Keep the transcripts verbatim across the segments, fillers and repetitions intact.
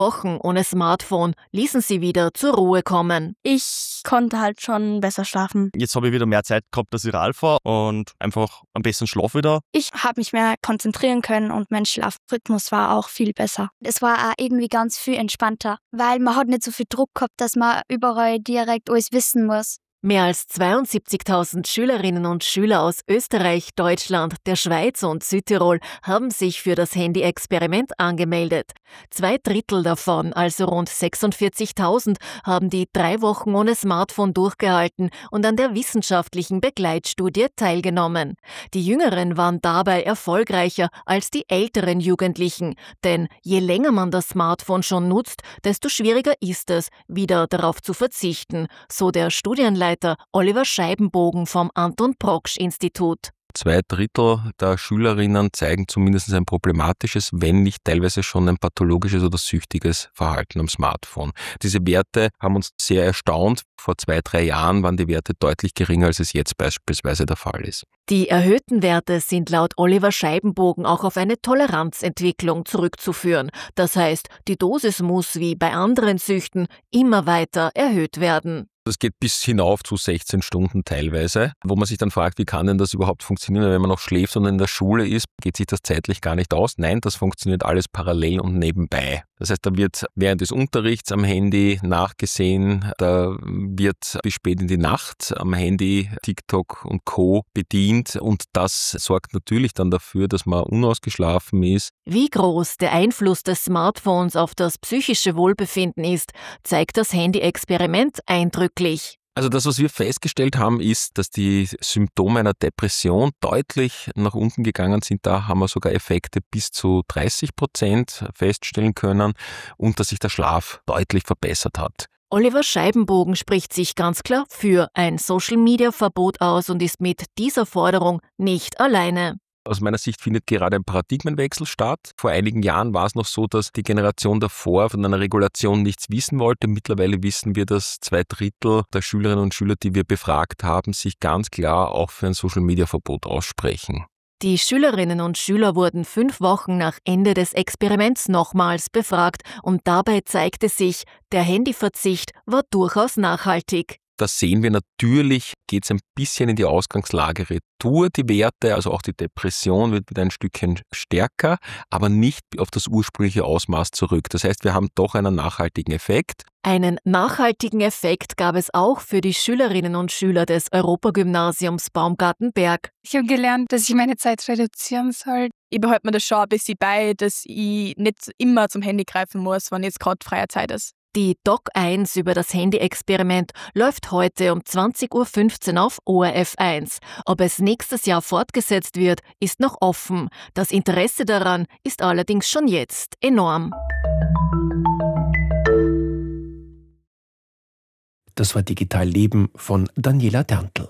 Wochen ohne Smartphone ließen sie wieder zur Ruhe kommen. Ich konnte halt schon besser schlafen. Jetzt habe ich wieder mehr Zeit gehabt, dass ich Rad fahre und einfach am besten Schlaf wieder. Ich habe mich mehr konzentrieren können und mein Schlafrhythmus war auch viel besser. Es war auch irgendwie ganz viel entspannter, weil man hat nicht so viel Druck gehabt, dass man überall direkt alles wissen muss. Mehr als zweiundsiebzigtausend Schülerinnen und Schüler aus Österreich, Deutschland, der Schweiz und Südtirol haben sich für das Handy-Experiment angemeldet. Zwei Drittel davon, also rund sechsundvierzigtausend, haben die drei Wochen ohne Smartphone durchgehalten und an der wissenschaftlichen Begleitstudie teilgenommen. Die Jüngeren waren dabei erfolgreicher als die älteren Jugendlichen, denn je länger man das Smartphone schon nutzt, desto schwieriger ist es, wieder darauf zu verzichten, so der Studienleiter Oliver Scheibenbogen vom Anton-Proksch-Institut. Zwei Drittel der Schülerinnen zeigen zumindest ein problematisches, wenn nicht teilweise schon ein pathologisches oder süchtiges Verhalten am Smartphone. Diese Werte haben uns sehr erstaunt. Vor zwei, drei Jahren waren die Werte deutlich geringer, als es jetzt beispielsweise der Fall ist. Die erhöhten Werte sind laut Oliver Scheibenbogen auch auf eine Toleranzentwicklung zurückzuführen. Das heißt, die Dosis muss, wie bei anderen Süchten, immer weiter erhöht werden. Das geht bis hinauf zu sechzehn Stunden teilweise, wo man sich dann fragt, wie kann denn das überhaupt funktionieren? Wenn man noch schläft und in der Schule ist, geht sich das zeitlich gar nicht aus. Nein, das funktioniert alles parallel und nebenbei. Das heißt, da wird während des Unterrichts am Handy nachgesehen, da wird bis spät in die Nacht am Handy TikTok und Co. bedient und das sorgt natürlich dann dafür, dass man unausgeschlafen ist. Wie groß der Einfluss des Smartphones auf das psychische Wohlbefinden ist, zeigt das Handy-Experiment eindrücklich. Also das, was wir festgestellt haben, ist, dass die Symptome einer Depression deutlich nach unten gegangen sind. Da haben wir sogar Effekte bis zu dreißig Prozent feststellen können und dass sich der Schlaf deutlich verbessert hat. Oliver Scheibenbogen spricht sich ganz klar für ein Social-Media-Verbot aus und ist mit dieser Forderung nicht alleine. Aus meiner Sicht findet gerade ein Paradigmenwechsel statt. Vor einigen Jahren war es noch so, dass die Generation davor von einer Regulation nichts wissen wollte. Mittlerweile wissen wir, dass zwei Drittel der Schülerinnen und Schüler, die wir befragt haben, sich ganz klar auch für ein Social-Media-Verbot aussprechen. Die Schülerinnen und Schüler wurden fünf Wochen nach Ende des Experiments nochmals befragt und dabei zeigte sich, der Handyverzicht war durchaus nachhaltig. Das sehen wir natürlich, geht es ein bisschen in die Ausgangslage retour, die Werte, also auch die Depression wird wieder ein Stückchen stärker, aber nicht auf das ursprüngliche Ausmaß zurück. Das heißt, wir haben doch einen nachhaltigen Effekt. Einen nachhaltigen Effekt gab es auch für die Schülerinnen und Schüler des Europagymnasiums Baumgartenberg. Ich habe gelernt, dass ich meine Zeit reduzieren soll. Ich behalte mir das schon ein bisschen bei, dass ich nicht immer zum Handy greifen muss, wenn jetzt gerade freie Zeit ist. Die Doc eins über das Handy-Experiment läuft heute um zwanzig Uhr fünfzehn auf O R F eins. Ob es nächstes Jahr fortgesetzt wird, ist noch offen. Das Interesse daran ist allerdings schon jetzt enorm. Das war Digital Leben von Daniela Derntl.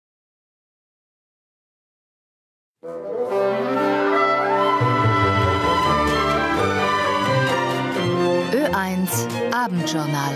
Ö eins Abendjournal.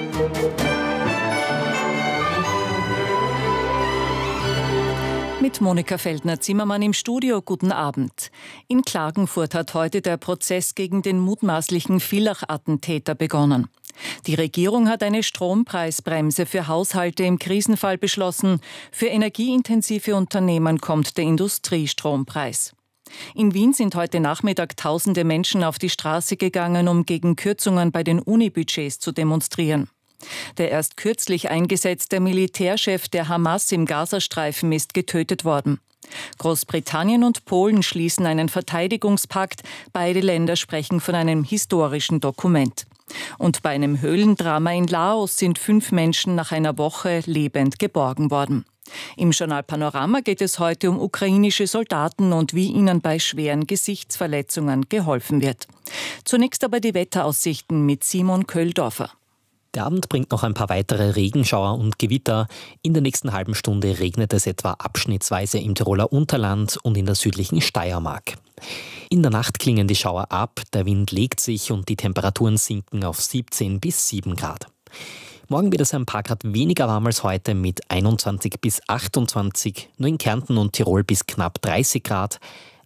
Mit Monika Feldner-Zimmermann im Studio. Guten Abend. In Klagenfurt hat heute der Prozess gegen den mutmaßlichen Villach-Attentäter begonnen. Die Regierung hat eine Strompreisbremse für Haushalte im Krisenfall beschlossen. Für energieintensive Unternehmen kommt der Industriestrompreis. In Wien sind heute Nachmittag tausende Menschen auf die Straße gegangen, um gegen Kürzungen bei den Unibudgets zu demonstrieren. Der erst kürzlich eingesetzte Militärchef der Hamas im Gazastreifen ist getötet worden. Großbritannien und Polen schließen einen Verteidigungspakt. Beide Länder sprechen von einem historischen Dokument. Und bei einem Höhlendrama in Laos sind fünf Menschen nach einer Woche lebend geborgen worden. Im Journal Panorama geht es heute um ukrainische Soldaten und wie ihnen bei schweren Gesichtsverletzungen geholfen wird. Zunächst aber die Wetteraussichten mit Simon Köhldorfer. Der Abend bringt noch ein paar weitere Regenschauer und Gewitter. In der nächsten halben Stunde regnet es etwa abschnittsweise im Tiroler Unterland und in der südlichen Steiermark. In der Nacht klingen die Schauer ab, der Wind legt sich und die Temperaturen sinken auf siebzehn bis sieben Grad. Morgen wird es ein paar Grad weniger warm als heute mit einundzwanzig bis achtundzwanzig, nur in Kärnten und Tirol bis knapp dreißig Grad.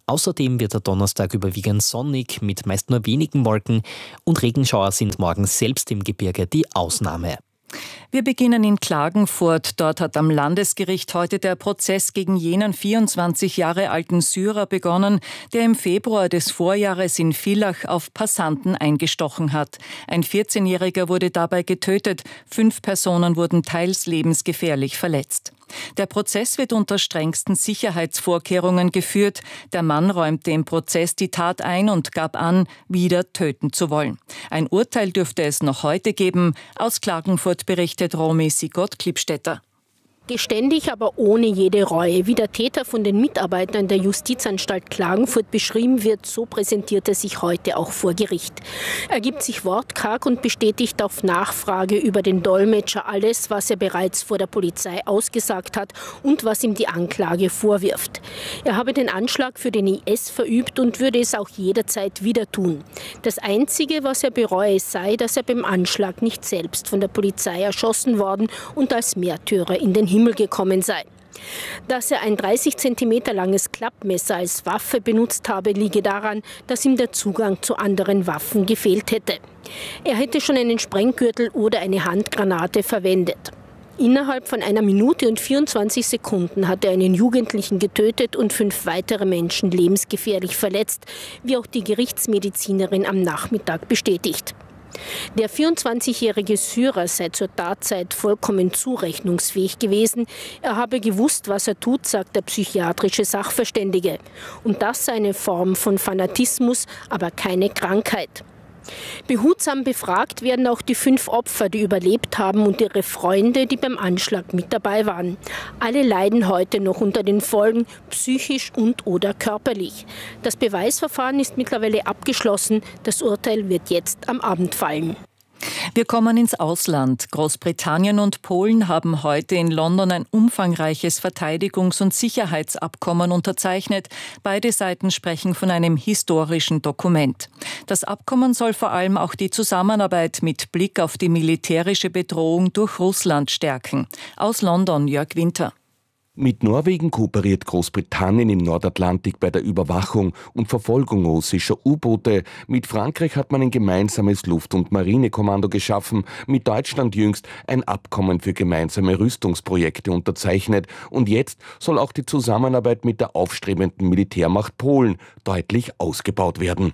Außerdem wird der Donnerstag überwiegend sonnig mit meist nur wenigen Wolken und Regenschauer sind morgen selbst im Gebirge die Ausnahme. Wir beginnen in Klagenfurt. Dort hat am Landesgericht heute der Prozess gegen jenen vierundzwanzig Jahre alten Syrer begonnen, der im Februar des Vorjahres in Villach auf Passanten eingestochen hat. Ein vierzehnjähriger wurde dabei getötet, fünf Personen wurden teils lebensgefährlich verletzt. Der Prozess wird unter strengsten Sicherheitsvorkehrungen geführt. Der Mann räumte im Prozess die Tat ein und gab an, wieder töten zu wollen. Ein Urteil dürfte es noch heute geben. Aus Klagenfurt berichtet Romy Sigott-Klippstätter. Geständig, aber ohne jede Reue. Wie der Täter von den Mitarbeitern der Justizanstalt Klagenfurt beschrieben wird, so präsentiert er sich heute auch vor Gericht. Er gibt sich wortkarg und bestätigt auf Nachfrage über den Dolmetscher alles, was er bereits vor der Polizei ausgesagt hat und was ihm die Anklage vorwirft. Er habe den Anschlag für den I S verübt und würde es auch jederzeit wieder tun. Das Einzige, was er bereue, sei, dass er beim Anschlag nicht selbst von der Polizei erschossen worden und als Märtyrer in den Himmel gekommen sei. Dass er ein dreißig Zentimeter langes Klappmesser als Waffe benutzt habe, liege daran, dass ihm der Zugang zu anderen Waffen gefehlt hätte. Er hätte schon einen Sprenggürtel oder eine Handgranate verwendet. Innerhalb von einer Minute und vierundzwanzig Sekunden hat er einen Jugendlichen getötet und fünf weitere Menschen lebensgefährlich verletzt, wie auch die Gerichtsmedizinerin am Nachmittag bestätigt. Der vierundzwanzigjährige Syrer sei zur Tatzeit vollkommen zurechnungsfähig gewesen. Er habe gewusst, was er tut, sagt der psychiatrische Sachverständige. Und das sei eine Form von Fanatismus, aber keine Krankheit. Behutsam befragt werden auch die fünf Opfer, die überlebt haben, und ihre Freunde, die beim Anschlag mit dabei waren. Alle leiden heute noch unter den Folgen, psychisch und oder körperlich. Das Beweisverfahren ist mittlerweile abgeschlossen. Das Urteil wird jetzt am Abend fallen. Wir kommen ins Ausland. Großbritannien und Polen haben heute in London ein umfangreiches Verteidigungs- und Sicherheitsabkommen unterzeichnet. Beide Seiten sprechen von einem historischen Dokument. Das Abkommen soll vor allem auch die Zusammenarbeit mit Blick auf die militärische Bedrohung durch Russland stärken. Aus London, Jörg Winter. Mit Norwegen kooperiert Großbritannien im Nordatlantik bei der Überwachung und Verfolgung russischer U-Boote. Mit Frankreich hat man ein gemeinsames Luft- und Marinekommando geschaffen. Mit Deutschland jüngst ein Abkommen für gemeinsame Rüstungsprojekte unterzeichnet. Und jetzt soll auch die Zusammenarbeit mit der aufstrebenden Militärmacht Polen deutlich ausgebaut werden.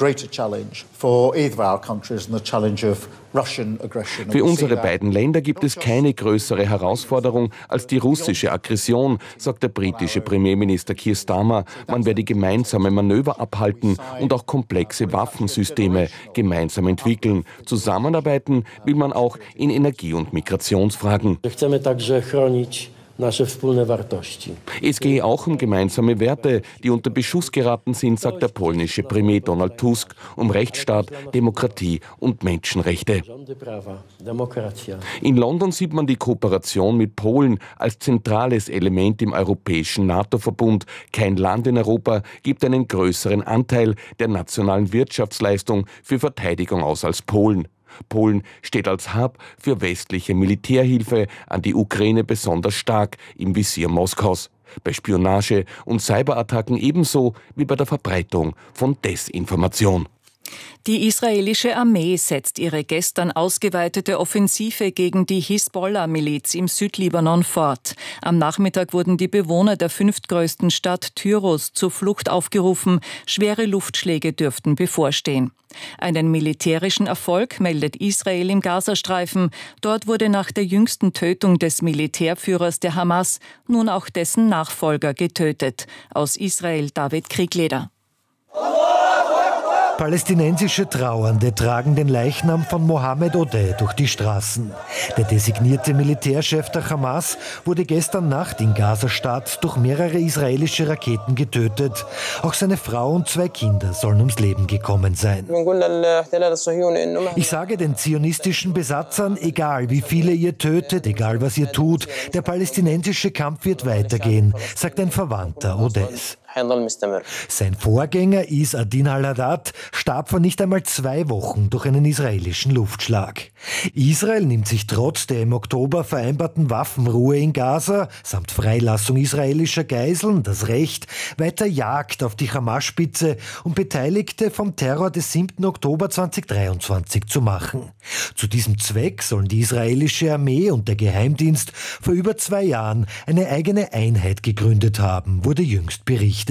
Für unsere beiden Länder gibt es keine größere Herausforderung als die russische Aggression, sagt der britische Premierminister Keir Starmer. Man werde gemeinsame Manöver abhalten und auch komplexe Waffensysteme gemeinsam entwickeln. Zusammenarbeiten will man auch in Energie- und Migrationsfragen. Es gehe auch um gemeinsame Werte, die unter Beschuss geraten sind, sagt der polnische Premier Donald Tusk, um Rechtsstaat, Demokratie und Menschenrechte. In London sieht man die Kooperation mit Polen als zentrales Element im europäischen NATO-Verbund. Kein Land in Europa gibt einen größeren Anteil der nationalen Wirtschaftsleistung für Verteidigung aus als Polen. Polen steht als Hub für westliche Militärhilfe an die Ukraine besonders stark im Visier Moskaus. Bei Spionage und Cyberattacken ebenso wie bei der Verbreitung von Desinformation. Die israelische Armee setzt ihre gestern ausgeweitete Offensive gegen die Hisbollah-Miliz im Südlibanon fort. Am Nachmittag wurden die Bewohner der fünftgrößten Stadt Tyros zur Flucht aufgerufen. Schwere Luftschläge dürften bevorstehen. Einen militärischen Erfolg meldet Israel im Gazastreifen. Dort wurde nach der jüngsten Tötung des Militärführers der Hamas nun auch dessen Nachfolger getötet. Aus Israel David Kriegleder. Palästinensische Trauernde tragen den Leichnam von Mohammed Odeh durch die Straßen. Der designierte Militärchef der Hamas wurde gestern Nacht in Gazastadt durch mehrere israelische Raketen getötet. Auch seine Frau und zwei Kinder sollen ums Leben gekommen sein. Ich sage den zionistischen Besatzern, egal wie viele ihr tötet, egal was ihr tut, der palästinensische Kampf wird weitergehen, sagt ein Verwandter Odehs. Sein Vorgänger Is Adin al-Haddad starb vor nicht einmal zwei Wochen durch einen israelischen Luftschlag. Israel nimmt sich trotz der im Oktober vereinbarten Waffenruhe in Gaza samt Freilassung israelischer Geiseln das Recht, weiter Jagd auf die Hamas-Spitze und Beteiligte vom Terror des siebten Oktober zweitausenddreiundzwanzig zu machen. Zu diesem Zweck sollen die israelische Armee und der Geheimdienst vor über zwei Jahren eine eigene Einheit gegründet haben, wurde jüngst berichtet.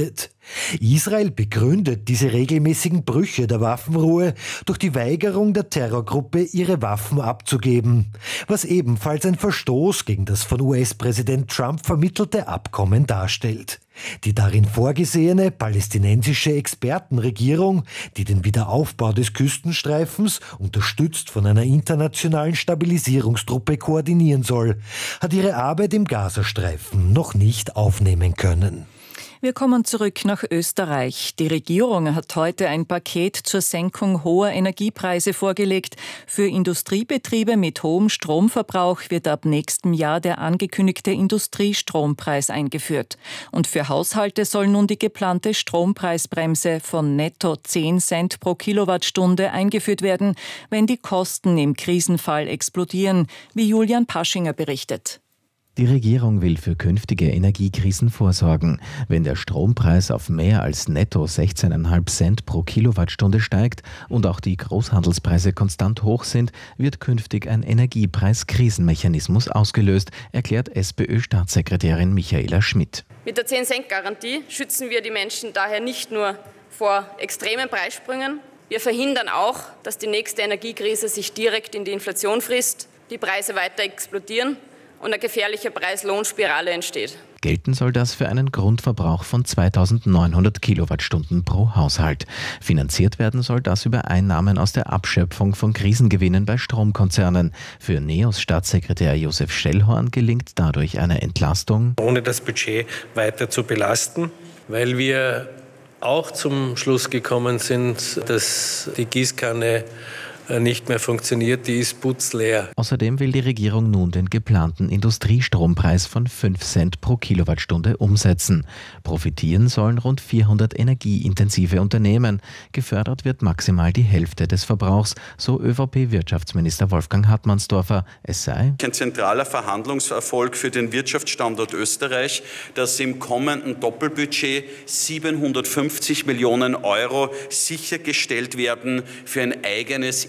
Israel begründet diese regelmäßigen Brüche der Waffenruhe durch die Weigerung der Terrorgruppe, ihre Waffen abzugeben, was ebenfalls ein Verstoß gegen das von U S-Präsident Trump vermittelte Abkommen darstellt. Die darin vorgesehene palästinensische Expertenregierung, die den Wiederaufbau des Küstenstreifens, unterstützt von einer internationalen Stabilisierungstruppe, koordinieren soll, hat ihre Arbeit im Gazastreifen noch nicht aufnehmen können. Wir kommen zurück nach Österreich. Die Regierung hat heute ein Paket zur Senkung hoher Energiepreise vorgelegt. Für Industriebetriebe mit hohem Stromverbrauch wird ab nächstem Jahr der angekündigte Industriestrompreis eingeführt. Und für Haushalte soll nun die geplante Strompreisbremse von netto zehn Cent pro Kilowattstunde eingeführt werden, wenn die Kosten im Krisenfall explodieren, wie Julian Paschinger berichtet. Die Regierung will für künftige Energiekrisen vorsorgen. Wenn der Strompreis auf mehr als netto sechzehn Komma fünf Cent pro Kilowattstunde steigt und auch die Großhandelspreise konstant hoch sind, wird künftig ein Energiepreiskrisenmechanismus ausgelöst, erklärt SPÖ-Staatssekretärin Michaela Schmidt. Mit der zehn Cent Garantie schützen wir die Menschen daher nicht nur vor extremen Preissprüngen, wir verhindern auch, dass die nächste Energiekrise sich direkt in die Inflation frisst, die Preise weiter explodieren und eine gefährliche Preis-Lohn-Spirale entsteht. Gelten soll das für einen Grundverbrauch von zweitausendneunhundert Kilowattstunden pro Haushalt. Finanziert werden soll das über Einnahmen aus der Abschöpfung von Krisengewinnen bei Stromkonzernen. Für NEOS Staatssekretär Josef Schellhorn gelingt dadurch eine Entlastung. Ohne das Budget weiter zu belasten, weil wir auch zum Schluss gekommen sind, dass die Gießkanne nicht mehr funktioniert, die ist putzleer. Außerdem will die Regierung nun den geplanten Industriestrompreis von fünf Cent pro Kilowattstunde umsetzen. Profitieren sollen rund vierhundert energieintensive Unternehmen. Gefördert wird maximal die Hälfte des Verbrauchs, so ÖVP-Wirtschaftsminister Wolfgang Hartmannsdorfer. Es sei ein zentraler Verhandlungserfolg für den Wirtschaftsstandort Österreich, dass im kommenden Doppelbudget siebenhundertfünfzig Millionen Euro sichergestellt werden für ein eigenes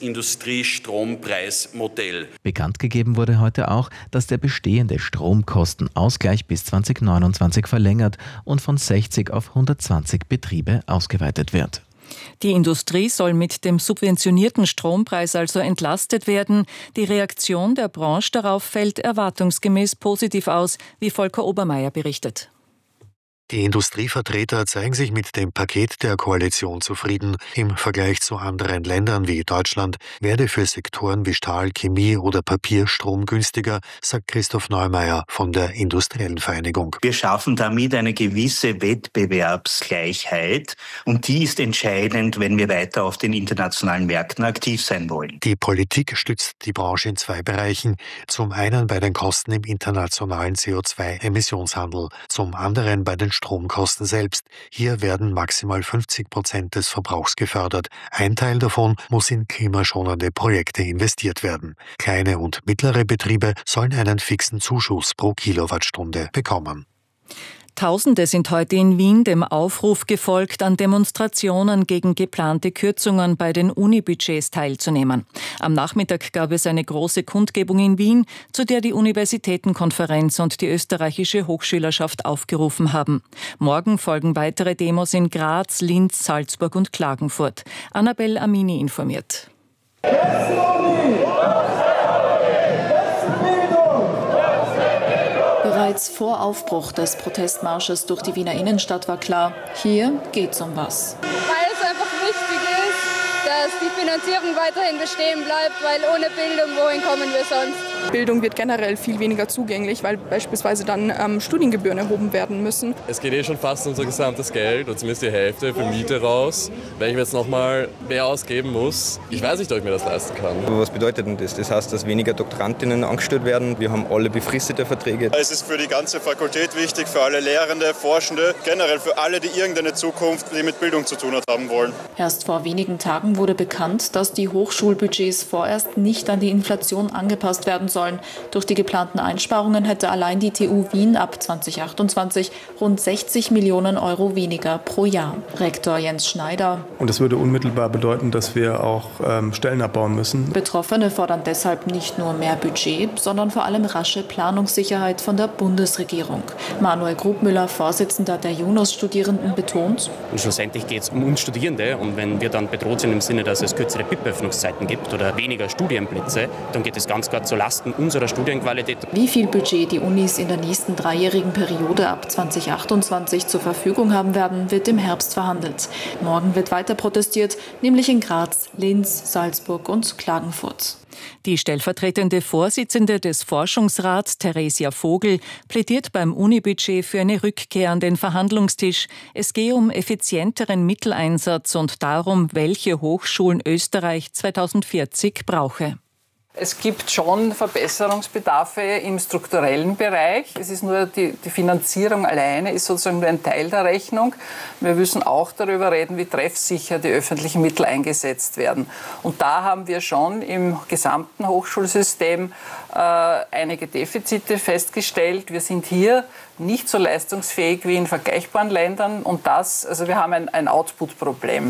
Industriestrompreismodell. Bekannt gegeben wurde heute auch, dass der bestehende Stromkostenausgleich bis zweitausendneunundzwanzig verlängert und von sechzig auf hundertzwanzig Betriebe ausgeweitet wird. Die Industrie soll mit dem subventionierten Strompreis also entlastet werden. Die Reaktion der Branche darauf fällt erwartungsgemäß positiv aus, wie Volker Obermeier berichtet. Die Industrievertreter zeigen sich mit dem Paket der Koalition zufrieden. Im Vergleich zu anderen Ländern wie Deutschland werde für Sektoren wie Stahl, Chemie oder Papier Strom günstiger, sagt Christoph Neumeier von der Industriellen Vereinigung. Wir schaffen damit eine gewisse Wettbewerbsgleichheit und die ist entscheidend, wenn wir weiter auf den internationalen Märkten aktiv sein wollen. Die Politik stützt die Branche in zwei Bereichen. Zum einen bei den Kosten im internationalen C O zwei Emissionshandel, zum anderen bei den Stromkosten selbst. Hier werden maximal fünfzig Prozent des Verbrauchs gefördert. Ein Teil davon muss in klimaschonende Projekte investiert werden. Kleine und mittlere Betriebe sollen einen fixen Zuschuss pro Kilowattstunde bekommen. Tausende sind heute in Wien dem Aufruf gefolgt, an Demonstrationen gegen geplante Kürzungen bei den Unibudgets teilzunehmen. Am Nachmittag gab es eine große Kundgebung in Wien, zu der die Universitätenkonferenz und die österreichische Hochschülerschaft aufgerufen haben. Morgen folgen weitere Demos in Graz, Linz, Salzburg und Klagenfurt. Annabel Amini informiert. Bereits vor Aufbruch des Protestmarsches durch die Wiener Innenstadt war klar, hier geht's um was. Weil es einfach wichtig ist, dass die Finanzierung weiterhin bestehen bleibt, weil ohne Bildung, wohin kommen wir sonst? Bildung wird generell viel weniger zugänglich, weil beispielsweise dann ähm, Studiengebühren erhoben werden müssen. Es geht eh schon fast unser gesamtes Geld, oder zumindest die Hälfte, für Miete raus. Wenn ich mir jetzt nochmal mehr ausgeben muss, ich weiß nicht, ob ich mir das leisten kann. Was bedeutet denn das? Das heißt, dass weniger Doktorandinnen angestellt werden. Wir haben alle befristete Verträge. Es ist für die ganze Fakultät wichtig, für alle Lehrende, Forschende, generell für alle, die irgendeine Zukunft, die mit Bildung zu tun hat, haben wollen. Erst vor wenigen Tagen wurde bekannt, dass die Hochschulbudgets vorerst nicht an die Inflation angepasst werden sollen. Durch die geplanten Einsparungen hätte allein die T U Wien ab zweitausendachtundzwanzig rund sechzig Millionen Euro weniger pro Jahr. Rektor Jens Schneider. Und das würde unmittelbar bedeuten, dass wir auch ähm, Stellen abbauen müssen. Betroffene fordern deshalb nicht nur mehr Budget, sondern vor allem rasche Planungssicherheit von der Bundesregierung. Manuel Grubmüller, Vorsitzender der Junus-Studierenden, betont: Und schlussendlich geht es um uns Studierende. Und wenn wir dann bedroht sind im Sinne, dass es kürzere B I P-Öffnungszeiten gibt oder weniger Studienplätze, dann geht es ganz klar zu Lasten unserer Studienqualität. Wie viel Budget die Unis in der nächsten dreijährigen Periode ab zweitausendachtundzwanzig zur Verfügung haben werden, wird im Herbst verhandelt. Morgen wird weiter protestiert, nämlich in Graz, Linz, Salzburg und Klagenfurt. Die stellvertretende Vorsitzende des Forschungsrats, Theresia Vogel, plädiert beim Unibudget für eine Rückkehr an den Verhandlungstisch. Es gehe um effizienteren Mitteleinsatz und darum, welche Hochschulen Österreich zweitausendvierzig brauche. Es gibt schon Verbesserungsbedarfe im strukturellen Bereich. Es ist nur die, die Finanzierung alleine ist sozusagen nur ein Teil der Rechnung. Wir müssen auch darüber reden, wie treffsicher die öffentlichen Mittel eingesetzt werden. Und da haben wir schon im gesamten Hochschulsystem äh, einige Defizite festgestellt. Wir sind hier nicht so leistungsfähig wie in vergleichbaren Ländern. Und das, also wir haben ein, ein Output-Problem.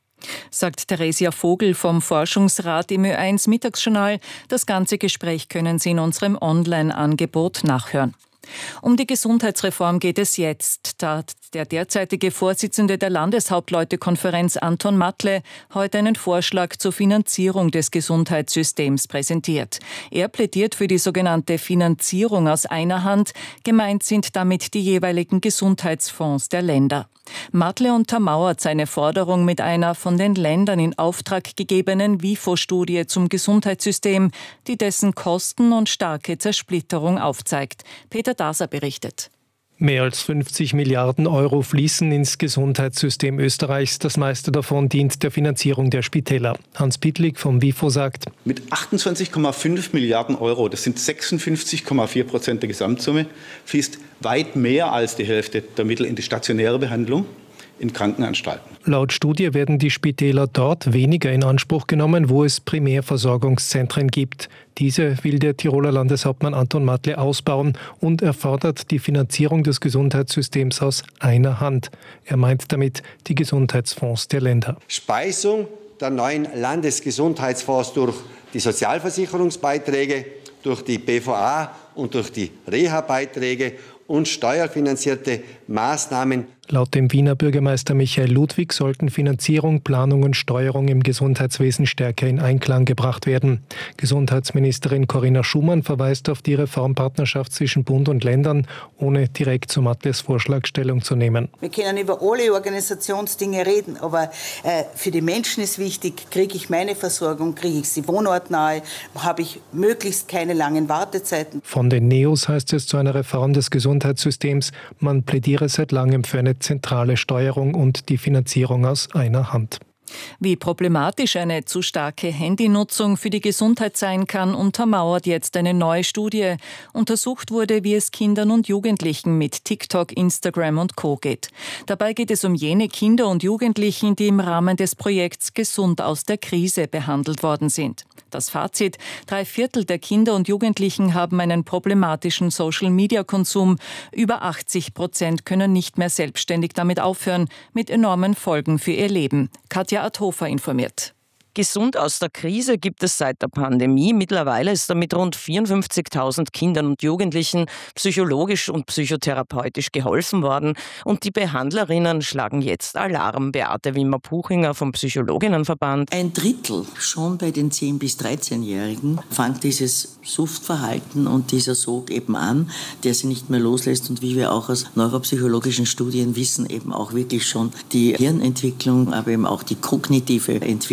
Sagt Theresia Vogel vom Forschungsrat im Ö eins Mittagsjournal. Das ganze Gespräch können Sie in unserem Online-Angebot nachhören. Um die Gesundheitsreform geht es jetzt. Da hat der derzeitige Vorsitzende der Landeshauptleutekonferenz Anton Matle heute einen Vorschlag zur Finanzierung des Gesundheitssystems präsentiert. Er plädiert für die sogenannte Finanzierung aus einer Hand. Gemeint sind damit die jeweiligen Gesundheitsfonds der Länder. Matle untermauert seine Forderung mit einer von den Ländern in Auftrag gegebenen W I F O-Studie zum Gesundheitssystem, die dessen Kosten und starke Zersplitterung aufzeigt. Peter Daser berichtet. Mehr als fünfzig Milliarden Euro fließen ins Gesundheitssystem Österreichs. Das meiste davon dient der Finanzierung der Spitäler. Hans Pittlik vom W I F O sagt: Mit achtundzwanzig Komma fünf Milliarden Euro, das sind sechsundfünfzig Komma vier Prozent der Gesamtsumme, fließt weit mehr als die Hälfte der Mittel in die stationäre Behandlung in Krankenanstalten. Laut Studie werden die Spitäler dort weniger in Anspruch genommen, wo es Primärversorgungszentren gibt. Diese will der Tiroler Landeshauptmann Anton Matle ausbauen und er fordert die Finanzierung des Gesundheitssystems aus einer Hand. Er meint damit die Gesundheitsfonds der Länder. Speisung der neuen Landesgesundheitsfonds durch die Sozialversicherungsbeiträge, durch die B V A und durch die Reha-Beiträge und steuerfinanzierte Maßnahmen. Laut dem Wiener Bürgermeister Michael Ludwig sollten Finanzierung, Planung und Steuerung im Gesundheitswesen stärker in Einklang gebracht werden. Gesundheitsministerin Corinna Schumann verweist auf die Reformpartnerschaft zwischen Bund und Ländern, ohne direkt zu Matles Vorschlag Stellung zu nehmen. Wir können über alle Organisationsdinge reden, aber äh, für die Menschen ist wichtig, kriege ich meine Versorgung, kriege ich sie wohnortnahe, habe ich möglichst keine langen Wartezeiten. Von den Neos heißt es zu einer Reform des Gesundheitssystems, man plädiere seit langem für eine zentrale Steuerung und die Finanzierung aus einer Hand. Wie problematisch eine zu starke Handynutzung für die Gesundheit sein kann, untermauert jetzt eine neue Studie. Untersucht wurde, wie es Kindern und Jugendlichen mit TikTok, Instagram und Co. geht. Dabei geht es um jene Kinder und Jugendlichen, die im Rahmen des Projekts Gesund aus der Krise behandelt worden sind. Das Fazit: Drei Viertel der Kinder und Jugendlichen haben einen problematischen Social-Media-Konsum. Über achtzig Prozent können nicht mehr selbstständig damit aufhören, mit enormen Folgen für ihr Leben. Katja Athofer informiert. Gesund aus der Krise gibt es seit der Pandemie. Mittlerweile ist damit rund vierundfünfzigtausend Kindern und Jugendlichen psychologisch und psychotherapeutisch geholfen worden. Und die Behandlerinnen schlagen jetzt Alarm. Beate Wimmer-Puchinger vom Psychologinnenverband. Ein Drittel schon bei den zehn- bis dreizehnjährigen fängt dieses Suchtverhalten und dieser Sog eben an, der sie nicht mehr loslässt. Und wie wir auch aus neuropsychologischen Studien wissen, eben auch wirklich schon die Hirnentwicklung, aber eben auch die kognitive Entwicklung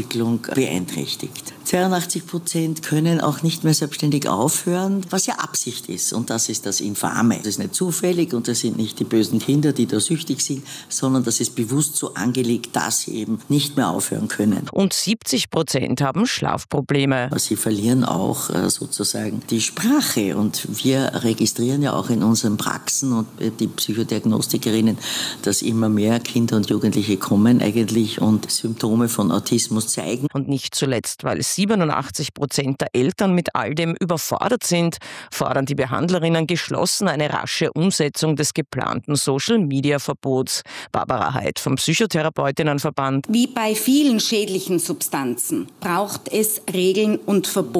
beeinträchtigt. zweiundachtzig Prozent können auch nicht mehr selbstständig aufhören, was ja Absicht ist. Und das ist das Infame. Das ist nicht zufällig und das sind nicht die bösen Kinder, die da süchtig sind, sondern das ist bewusst so angelegt, dass sie eben nicht mehr aufhören können. Und siebzig Prozent haben Schlafprobleme. Sie verlieren auch sozusagen die Sprache. Und wir registrieren ja auch in unseren Praxen und die Psychodiagnostikerinnen, dass immer mehr Kinder und Jugendliche kommen eigentlich und Symptome von Autismus zeigen. Und nicht zuletzt, weil siebenundachtzig Prozent der Eltern mit all dem überfordert sind, fordern die Behandlerinnen geschlossen eine rasche Umsetzung des geplanten Social-Media-Verbots. Barbara Heid vom Psychotherapeutinnenverband. Wie bei vielen schädlichen Substanzen braucht es Regeln und Verbote.